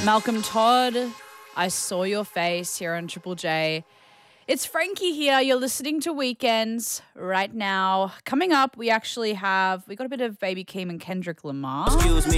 Malcolm Todd, I Saw Your Face here on Triple J. It's Frankie here. You're listening to Weekends right now. Coming up, we got a bit of Baby Keem and Kendrick Lamar. Excuse me.